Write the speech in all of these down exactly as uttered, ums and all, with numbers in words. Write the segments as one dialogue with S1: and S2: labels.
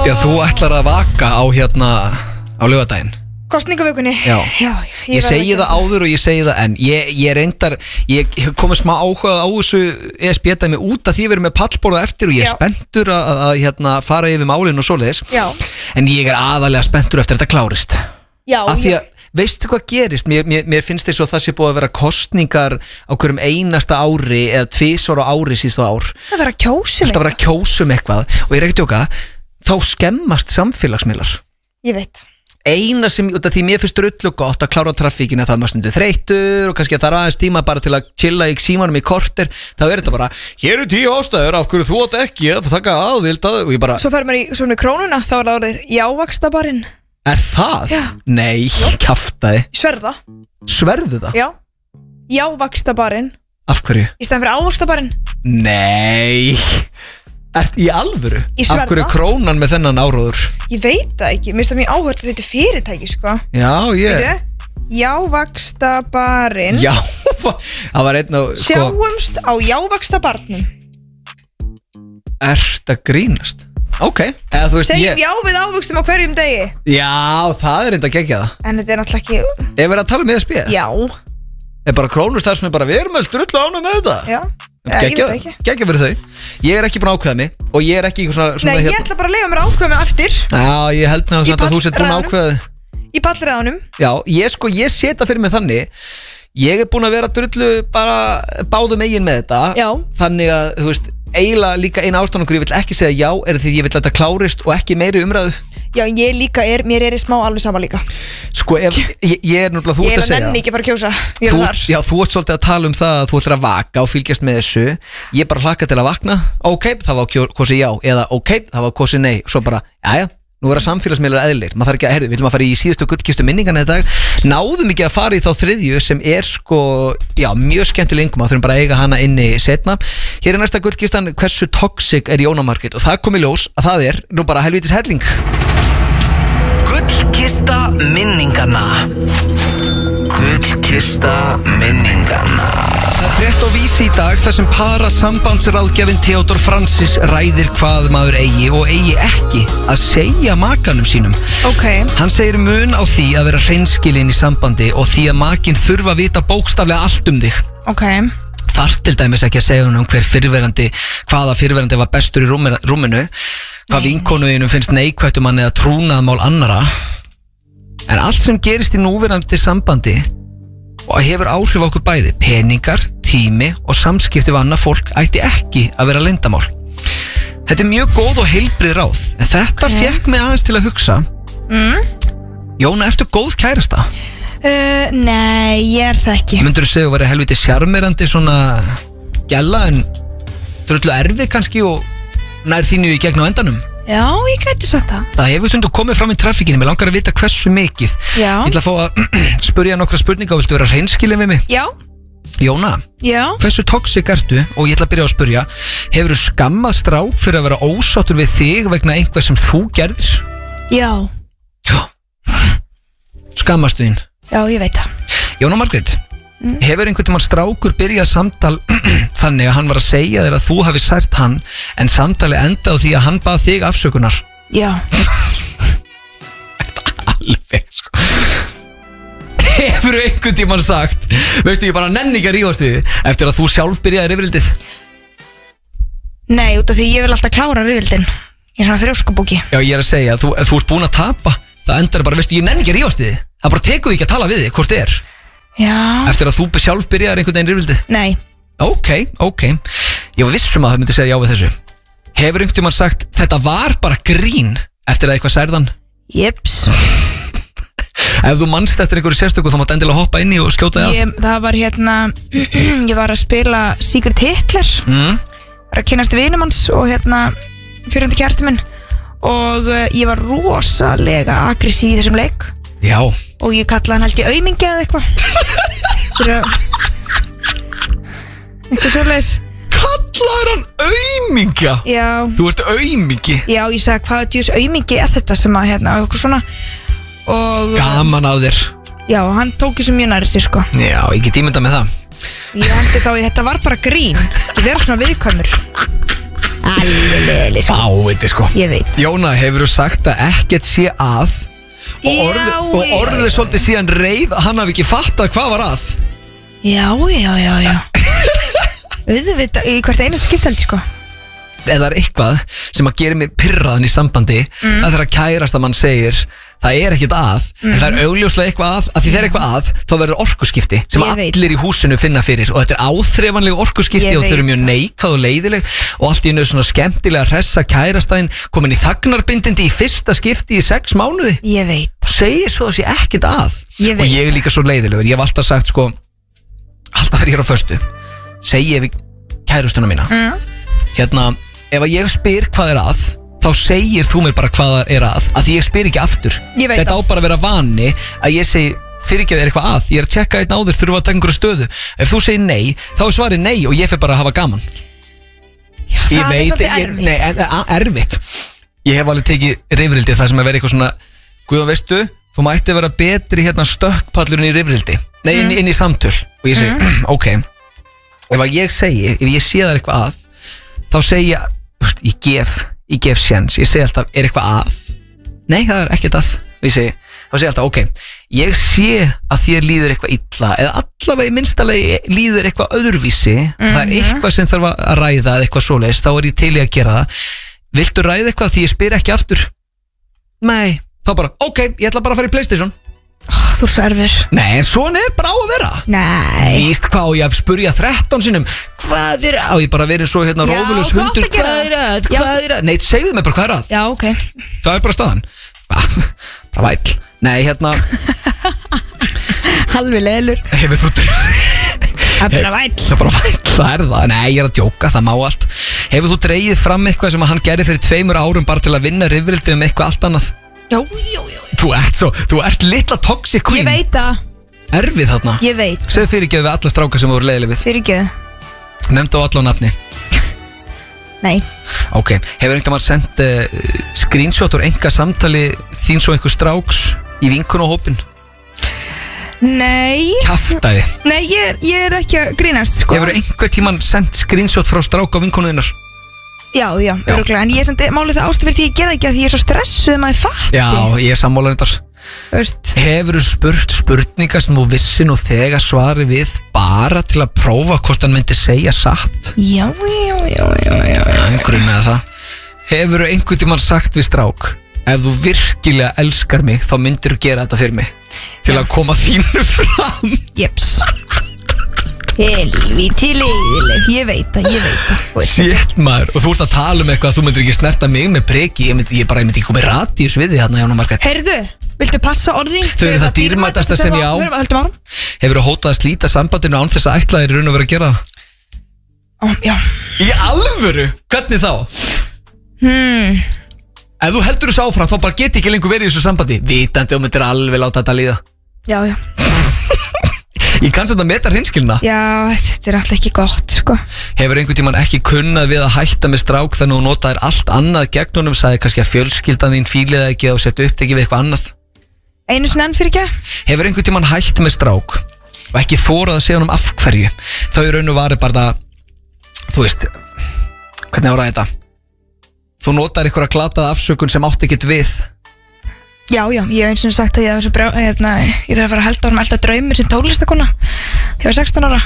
S1: Já, þú ætlar að vaka á hérna á laugardaginn
S2: Kosningavökunni
S1: Já,
S2: Já
S1: ég, ég segi það áður og ég segi það en Ég, ég reyndar, ég hef komið smá áhuga á þessu E S B-dæmi út að því við erum með pallborða eftir og ég er
S2: Já.
S1: spenntur að, að, að hérna, fara yfir málin og svoleiðis
S2: Já.
S1: En ég er aðalega spenntur eftir að þetta klárist
S2: Já,
S1: Af því
S2: já.
S1: að, veistu hvað gerist? Mér, mér, mér finnst þess að það sé búið að vera kostningar á hverjum einasta ári eða tvisvar á ári síðustu ár
S2: Það vera að kjósum
S1: Alltaf vera að kjósum eitthvað og ég er ekki að djóka, þá skemmast samfélagsmiðlar
S2: Ég veit
S1: Eina sem, út af því mér finnst drullu gott að klára traffíkina það maður stundu þreyttur og kannski að það er aðeins tíma bara til að chilla í símanum í korter þá er þetta bara, hér eru tíu ástæður af hverju þú átt ekki að taka aðvild að og ég bara,
S2: Svo fer maður í svona krónuna þá er það orðið jávaxtabarinn
S1: er það?
S2: Já.
S1: Nei, kjaftaði
S2: Sverða
S1: Sverðu það?
S2: Já Jávaxtabarinn
S1: Af hverju?
S2: Í stæðan fyrir ávaxtabarinn
S1: Nei Ert í alvöru?
S2: Í Sverða.
S1: Af hverju er krónan með þennan áróður?
S2: Ég veit það ekki, mér finnst það mjög áhört að þetta er fyrirtæki sko
S1: Já, ég
S2: Veitu, Jávaxtabarinn
S1: Já, það var einn á sko,
S2: Sjáumst á jávaxtabarnum
S1: ert að grínast? Ok, eða þú veist
S2: Segjum
S1: ég
S2: já við ávöxtum á hverjum degi
S1: Já, það er enda gegja það
S2: En þetta er náttúrulega ekki
S1: Ef við erum að tala um E S B
S2: Já,
S1: Er bara krónustaf sem er bara, við erum öll drullu ánum með þetta
S2: já Eða, Ég veit það ekki
S1: Gekkja fyrir þau Ég er ekki búin að ákveða mig Og ég er ekki eitthvað svona, svona
S2: Nei, ég ætla bara að leifa mér ákveðum eftir
S1: Já, ég held
S2: Í
S1: náttúrulega að þú sett búin að
S2: pallræðunum.
S1: ákveða
S2: Í pallræðunum
S1: Já, ég sko, ég seta fyrir mig þannig Ég er búin að vera drullu bara báðum eigin með þetta
S2: Já.
S1: Þannig að, þú veist, eiginlega líka eina ástæðan okkur ég vil ekki segja já er því ég vil að þetta klárist og ekki meiri umræðu
S2: Já, ég líka er, mér er í smá alveg sama líka
S1: Sko, ef, ég, ég er náttúrulega, þú
S2: Ég
S1: ert
S2: er
S1: að
S2: að
S1: segja
S2: nenni ekki að fara að kjósa Ég
S1: Þú,
S2: er þar
S1: já, þú ert svolítið að tala um það að þú ætlar að vaka og fylgjast með þessu Ég bara hlakka til að vakna Ok, það var kosið já Eða ok, það var kosið nei Svo bara, jæja, nú er að samfélagsmiðlar eðlir Maður þarf ekki að, herðu, við viljum að fara í síðustu gullkistu minningarna í dag Náðum ekki að fara í þá þriðju sem er sko, já, mjög skemmtileg ingum Þurfum bara að eiga hana inni setna Hér er næsta gullkistan, hversu toxic er Jóna Margrét Og það kom í ljós að það er nú bara helvítis helling
S3: Gullkista minninganna Gullkista minninganna
S1: Það er frétt á Vísi í dag þar sem para sambandsráðgjafinn Theodor Francis ræðir hvað maður eigi og eigi ekki að segja makanum sínum.
S2: Ok
S1: Hann segir mun á því að vera hreinskilinn í sambandi og því að makinn þurfa að vita bókstaflega allt um þig.
S2: Ok
S1: Þarf til dæmis ekki að segja hún um hver fyrirverandi, hvaða fyrirverandi var bestur í rúminu, rúminu hvað vinkonuðinum finnst neikvætt um hann eða trúnaðmál annara. En allt sem gerist í núverandi sambandi og hefur áhrif á okkur bæði, peningar, tími og samskipti við annað fólk ætti ekki að vera leyndamál. Þetta er mjög góð og heilbrið ráð, en þetta
S2: Ok.
S1: fékk mig aðeins til að hugsa.
S2: mm.
S1: Jóna, ertu góð kærasta?
S2: uh, Nei, ég er það ekki
S1: Myndur þú segja að vera helviti sjarmerandi svona gælla en drullu erfið kannski og nær þínu í gegn á endanum?
S2: Já, ég gæti sagt það
S1: Það hefur stundu komið fram í traffíkinni, mér langar að vita hversu mikið.
S2: Já.
S1: Ég ætla að fá að spyrja nokkra spurninga og viltu vera hreinskilin við mig?
S2: Já,
S1: Jóna,
S2: já
S1: hversu toxic ertu? Og ég ætla að byrja á að spyrja, hefur þú skammað strák fyrir að vera ósáttur við þig vegna einhver sem þú gerðir?
S2: Já,
S1: Já. Skammastu þín?
S2: já, ég veit það
S1: Jóna Margrét, hefur einhvern tímann strákur byrjað samtal þannig að hann var að segja þér að þú hafi sært hann en samtali enda á því að hann bað þig afsökunar?
S2: Já,
S1: Alveg sko Hefur einhvern tímann sagt, veistu ég bara nenni ekki að rífast við þig eftir að þú sjálf byrjaði rifrildið?
S2: nei, út af því ég vil alltaf klára rifildin Ég er svona þrjóskabóki
S1: Já, ég er að segja, þú, þú ert búin að tapa. Það endar bara, veistu, ég nenni ekki að rífast við þig. Það bara tekur því ekki að tala við þig, hvort þið er
S2: Já,
S1: eftir að þú sjálf byrjaði einhvern veginn rifrildið.
S2: nei,
S1: Ok, ok Ég var vissum að það myndi segja já við þessu. Hefur einhvern tímann sagt, þetta var bara grín eftir að eitthvað særðan?
S2: jeps
S1: Ef þú manst eftir einhverju sérstöku þá mátt endilega hoppa inn í og skjóta þig
S2: ég, Það var hérna Ég var að spila Secret Hitler
S1: að mm.
S2: Var að kynast vinum hans og hérna Fyrrandi kærasti minn Og uh, ég var rosalega aggressív í þessum leik
S1: Já,
S2: Og ég kallaði hann held í aumingi eða eitthvað Fyrir að Eitthvað svoleiðis
S1: kallar hann aumingja?
S2: Já,
S1: Þú ert aumingi?
S2: já, ég sagði hvað djús aumingi er þetta sem að hérna og eitthvað svona Og
S1: Gaman á þér.
S2: já, hann tók þessu mjög næri sér sko
S1: Já, ég get ímyndað með það.
S2: Ég hendi þá í þetta var bara grín Ég verður svona viðkvæmur Alveg leðileg sko.
S1: Áveiti sko
S2: Ég veit.
S1: Jóna, hefur þú sagt að ekkert sé að Og
S2: Já,
S1: orðið, og
S2: já,
S1: orðið
S2: já.
S1: svolítið síðan reið að hann hafi ekki fattað hvað var að
S2: Já, já, já, já Auðvitað, í hvert einasta skiptaldi sko.
S1: Eða er eitthvað sem að gera mig pirraðan í sambandi mm. Það er að kærast að mann segir Það er ekkert að mm. En það er augljóslega eitthvað að Að því það er eitthvað að Þá verður orkuskipti Sem
S2: Ég veit.
S1: allir í húsinu finna fyrir Og þetta er áþreifanleg orkuskipti
S2: Ég
S1: Og þau eru
S2: veit
S1: mjög neikvað og leiðileg Og allt í einu svona skemmtilega hressa kærastæðin Komin í þagnarbindindi í fyrsta skipti í sex mánuði
S2: Ég veit.
S1: Segir svo að sé ekkert að
S2: Ég veit.
S1: Og ég er líka svo leiðilegur Ég hef alltaf sagt sko Alltaf þegar ég er á föstu Segi ég við kærustuna mína
S2: mm.
S1: Hérna, ef að ég spyr hvað er að Þá segir þú mér bara hvað er að Að því ég spyr ekki aftur
S2: Ég veit
S1: Þetta á
S2: það.
S1: bara að vera vani Að ég segi fyrirgefðu er eitthvað að Ég er að tjekka einn áður þurfa að taka einhverju stöðu Ef þú segir nei, þá er svarið nei Og ég fer bara að hafa gaman
S2: Já, það
S1: Ég
S2: er
S1: veit,
S2: svolítið
S1: ég,
S2: erfitt.
S1: nei, en, a, erfitt Ég hef alveg tekið rifrildi Það sem að vera eitthvað svona Guða veistu, þú mætti vera betri hérna stökkpallurinn í rifrildi Nei, inn, inn í samtöl Og ég segi, ok Ef að ég segi, ef ég sé það eitthvað að Þá segi ég, úst, ég gef Ég gef sjens, ég segi alltaf, er eitthvað að Nei, það er ekkert að Og ég segi, þá segi ég alltaf, ok Ég sé að þér líður eitthvað illa Eða allavega í minnstallegi líður eitthvað öðruvísi Það er eitthvað sem þarf að ræða Eða eitthvað svoleiðis, þá er ég til í að gera það Viltu ræða eitthvað því ég spyr ekki aftur Nei, þá bara, ok, ég ætla bara að fara í PlayStation
S2: oh, Þú er svo erfur.
S1: Nei, en svona er bara á að vera
S2: Nei.
S1: Víst hvað og ég að spurja þrettán sinnum Hvað er að, og ég bara verið svo hérna
S2: Já,
S1: rófulus
S2: þú átt
S1: hundur
S2: að gera
S1: Hvað er að,
S2: það.
S1: hvað er að Nei, segðu mig bara hvað er að
S2: Já, ok.
S1: Það er bara staðan Bara væll Nei, hérna,
S2: Halvi leðlur.
S1: hefur þú
S2: Það er bara væll.
S1: Það er bara væll, það er það Nei, ég er að djóka, það má allt Hefur þú dreigið fram eitthvað sem að hann gerði fyrir tveimur árum Bara til að vinna rifrildi um eitthvað allt annað
S2: Já, já, já.
S1: Þú ert svo, þú ert litla toxic
S2: Ég
S1: queen
S2: veit það.
S1: Erfið þarna
S2: Ég veit.
S1: Segðu fyrirgefðu við alla stráka sem voru leiðileg við
S2: Fyrirgefðu.
S1: Nefndu á alla á nafni
S2: Nei.
S1: Ok, hefur einhvern veginn sendt uh, screenshot úr enga samtali þín svo einhver stráks í vinkunahópin?
S2: Nei.
S1: Kjaftaði.
S2: Nei, ég er, ég er ekki að grínast sko.
S1: Hefur einhver tímann sendt screenshot frá strák á vinkunuðinnar?
S2: Já, já, öruglega. En ég er samt málið það ástu fyrir því ég gera ekki að því ég er svo stressuð um að ég fatti.
S1: Já, ég er sammála þetta.
S2: Veist.
S1: Hefur þú spurt spurningar sem þú vissi nú þegar svari við bara til að prófa hvort hann myndi segja satt?
S2: Já, já, já, já, já, já.
S1: Einhverjum eða það. Hefur þú einhvern tímann sagt við strák, ef þú virkilega elskar mig þá myndir þú gera þetta fyrir mig til að koma þínu fram?
S2: Jeps. Helvíti leiðileg. Ég veit það, ég veit það.
S1: Shit maður. Og þú ert að tala um eitthvað að þú myndir ekki snerta mig með preki. Ég myndi, ég bara, ég myndi ekki koma í radíus við þig hérna, Jóna Margrét.
S2: Heyrðu, viltu passa orðin?
S1: Þau eru það dýrmætasta sem ég á.
S2: Höldum árum.
S1: Hefur þú hótað að slíta sambandinu án þess að ætlaðir í raun og vera að gera það?
S2: Ó, já.
S1: Í alvöru? Hvernig þá?
S2: Hmm.
S1: Ef þú heldur þessu áfram þá bara geti ekki lengur verið í þessu sambandi. Vitandi og myndir alveg láta þetta líða.
S2: Já, já.
S1: Ég kannski þetta meta hreinskilna.
S2: Já, þetta er alltaf ekki gott, sko.
S1: Hefur einhvern tímann ekki kunnað við að hætta með strák þannig að þú notaðir allt annað gegn honum, sagði kannski að fjölskyldan þín fíliði ekki og setja upptekið við eitthvað annað?
S2: Einu sinni enn fyrir ekki?
S1: Hefur einhvern tímann hætt með strák og ekki þórað að segja honum af hverju? Þá í raun og varu bara það, þú veist, hvernig ára þetta? Þú notaðir eitthvað að glataða afsökun sem átti ekkert við.
S2: Já, já, ég hef eins og sagt að ég, þessu brjá, hérna, ég þarf að fara að halda honum alltaf draumir sem tónlistakona. Ég var sextán ára.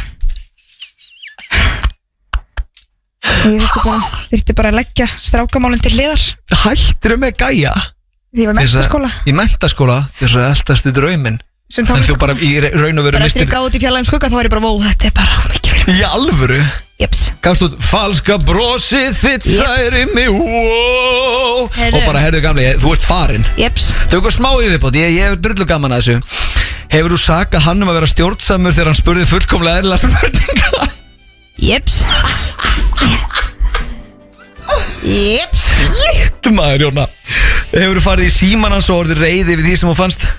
S2: Og ég þurfti bara, þurfti bara að leggja strákamálinn til hliðar.
S1: Hættirðu með gæja?
S2: Því ég var menntaskóla.
S1: Í menntaskóla, þess að eldast í drauminn.
S2: Sem
S1: En þú
S2: tónlistakona.
S1: bara í raun og veru
S2: Bara eftir
S1: mistir.
S2: ég gáði út í fjarlægum skugga þá var ég bara, vó, þetta er bara mikið fyrir mig.
S1: Í alvöru?
S2: Jeps.
S1: Gafst út falska brosið þitt
S2: Jeps.
S1: særi mig, wow.
S2: Heyrðu.
S1: Og bara herðu gamli, þú ert farinn.
S2: Jeps.
S1: Tökum smá yfirbót, ég, ég hef drullu gaman að þessu. Hefur þú sakað hann um að vera stjórnsamur þegar hann spurði fullkomlega eðlilega spurninga?
S2: Jeps. Jeps.
S1: Shit maður, Jóna. Hefur þú farið í síman hans og orðið reiði við því sem þú fannst?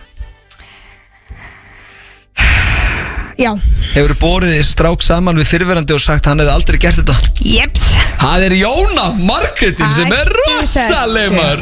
S2: Já.
S1: Hefur þú borið þessi strák saman við fyrrverandi og sagt hann hefði aldrei gert þetta?
S2: Jeps.
S1: Það er Jóna Margrétin sem er
S2: Hættu þessu.
S1: rosaleg maður.